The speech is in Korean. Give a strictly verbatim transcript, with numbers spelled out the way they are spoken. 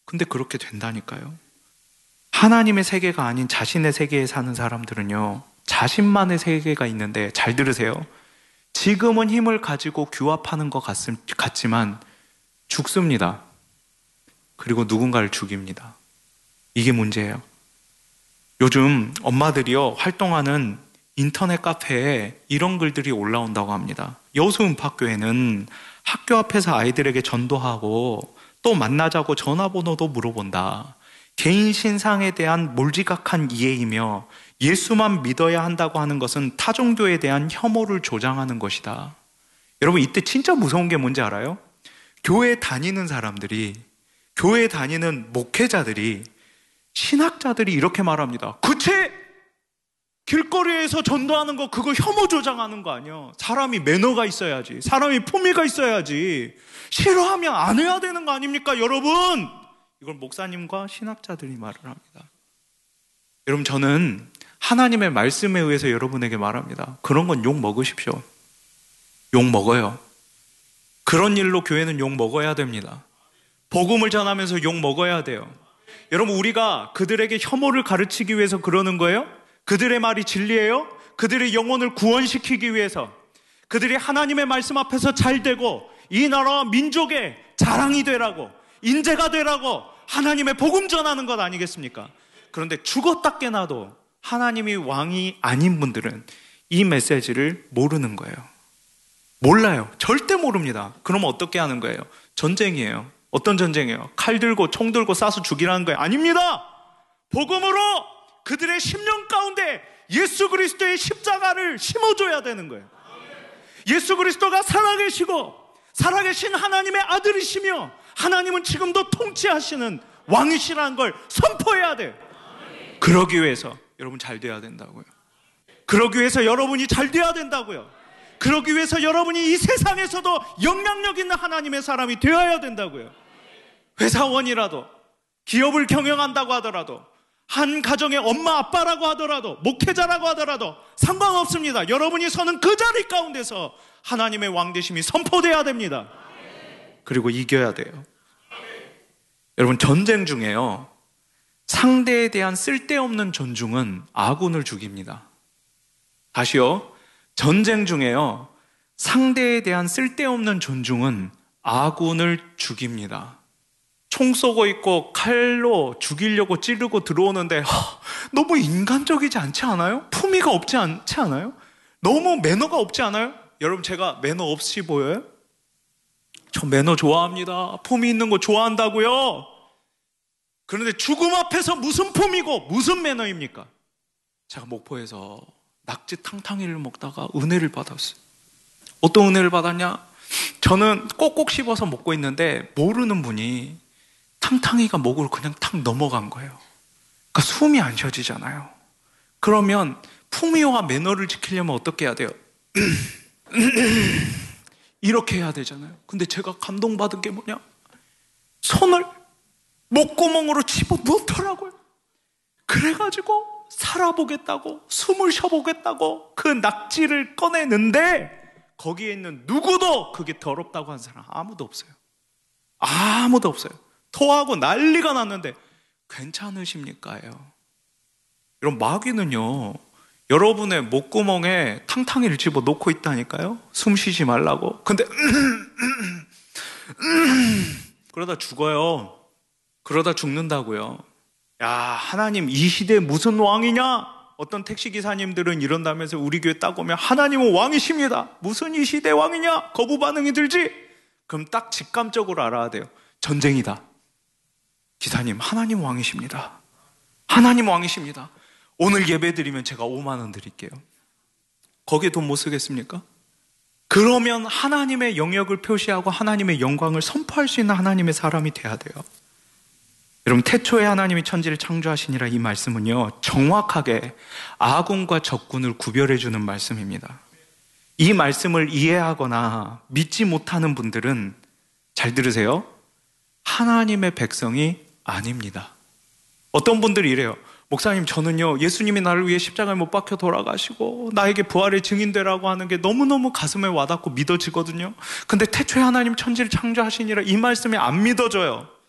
근데 그렇게 된다니까요. 하나님의 세계가 아닌 자신의 세계에 사는 사람들은요, 자신만의 세계가 있는데, 잘 들으세요. 지금은 힘을 가지고 규합하는 것 같지만 죽습니다. 그리고 누군가를 죽입니다. 이게 문제예요. 요즘 엄마들이요, 활동하는 인터넷 카페에 이런 글들이 올라온다고 합니다. 여수음파교회는 학교 앞에서 아이들에게 전도하고 또 만나자고 전화번호도 물어본다. 개인 신상에 대한 몰지각한 이해이며 예수만 믿어야 한다고 하는 것은 타종교에 대한 혐오를 조장하는 것이다. 여러분, 이때 진짜 무서운 게 뭔지 알아요? 교회 다니는 사람들이, 교회 다니는 목회자들이, 신학자들이 이렇게 말합니다. 그치? 길거리에서 전도하는 거 그거 혐오 조장하는 거 아니야. 사람이 매너가 있어야지. 사람이 품위가 있어야지. 싫어하면 안 해야 되는 거 아닙니까, 여러분? 이걸 목사님과 신학자들이 말을 합니다. 여러분, 저는 하나님의 말씀에 의해서 여러분에게 말합니다. 그런 건 욕 먹으십시오. 욕 먹어요. 그런 일로 교회는 욕 먹어야 됩니다. 복음을 전하면서 욕 먹어야 돼요. 여러분, 우리가 그들에게 혐오를 가르치기 위해서 그러는 거예요? 그들의 말이 진리예요? 그들의 영혼을 구원시키기 위해서, 그들이 하나님의 말씀 앞에서 잘 되고 이 나라와 민족의 자랑이 되라고, 인재가 되라고 하나님의 복음 전하는 것 아니겠습니까? 그런데 죽었다 깨나도 하나님이 왕이 아닌 분들은 이 메시지를 모르는 거예요. 몰라요. 절대 모릅니다. 그러면 어떻게 하는 거예요? 전쟁이에요. 어떤 전쟁이에요? 칼 들고 총 들고 쏴서 죽이라는 거예요? 아닙니다. 복음으로 그들의 심령 가운데 예수 그리스도의 십자가를 심어줘야 되는 거예요. 예수 그리스도가 살아계시고 살아계신 하나님의 아들이시며 하나님은 지금도 통치하시는 왕이시라는 걸 선포해야 돼요. 그러기 위해서 여러분 잘 돼야 된다고요. 그러기 위해서 여러분이 잘 돼야 된다고요. 그러기 위해서 여러분이 이 세상에서도 영향력 있는 하나님의 사람이 되어야 된다고요. 회사원이라도, 기업을 경영한다고 하더라도, 한 가정의 엄마 아빠라고 하더라도, 목회자라고 하더라도 상관없습니다. 여러분이 서는 그 자리 가운데서 하나님의 왕되심이 선포돼야 됩니다. 그리고 이겨야 돼요. 여러분, 전쟁 중에요, 상대에 대한 쓸데없는 존중은 아군을 죽입니다. 다시요. 전쟁 중에요, 상대에 대한 쓸데없는 존중은 아군을 죽입니다. 총 쏘고 있고 칼로 죽이려고 찌르고 들어오는데 하, 너무 인간적이지 않지 않아요? 품위가 없지 않지 않아요? 너무 매너가 없지 않아요? 여러분, 제가 매너 없이 보여요? 저 매너 좋아합니다. 품위 있는 거 좋아한다고요. 그런데 죽음 앞에서 무슨 품이고 무슨 매너입니까? 제가 목포에서 낙지 탕탕이를 먹다가 은혜를 받았어요. 어떤 은혜를 받았냐? 저는 꼭꼭 씹어서 먹고 있는데 모르는 분이 탕탕이가 목으로 그냥 탁 넘어간 거예요. 그러니까 숨이 안 쉬어지잖아요. 그러면 품위와 매너를 지키려면 어떻게 해야 돼요? 이렇게 해야 되잖아요. 근데 제가 감동받은 게 뭐냐? 손을 목구멍으로 집어 넣더라고요. 그래가지고 살아보겠다고, 숨을 쉬어보겠다고 그 낙지를 꺼내는데 거기에 있는 누구도 그게 더럽다고 한 사람 아무도 없어요. 아무도 없어요. 토하고 난리가 났는데 괜찮으십니까요? 여러분, 마귀는요, 여러분의 목구멍에 탕탕이를 집어 넣고 있다니까요. 숨 쉬지 말라고. 근데 그러다 죽어요. 그러다 죽는다고요. 야, 하나님 이 시대에 무슨 왕이냐? 어떤 택시기사님들은 이런다면서 우리 교회 딱 오면 하나님은 왕이십니다. 무슨 이 시대 왕이냐? 거부 반응이 들지? 그럼 딱 직감적으로 알아야 돼요. 전쟁이다. 기사님, 하나님 왕이십니다. 하나님 왕이십니다. 오늘 예배 드리면 제가 오만 원 드릴게요. 거기에 돈 못 쓰겠습니까? 그러면 하나님의 영역을 표시하고 하나님의 영광을 선포할 수 있는 하나님의 사람이 돼야 돼요. 여러분, 태초에 하나님이 천지를 창조하시니라, 이 말씀은요, 정확하게 아군과 적군을 구별해주는 말씀입니다. 이 말씀을 이해하거나 믿지 못하는 분들은, 잘 들으세요, 하나님의 백성이 아닙니다. 어떤 분들이 이래요. 목사님, 저는요, 예수님이 나를 위해 십자가에 못 박혀 돌아가시고 나에게 부활의 증인되라고 하는 게 너무너무 가슴에 와닿고 믿어지거든요. 근데 태초에 하나님 천지를 창조하시니라, 이 말씀이 안 믿어져요.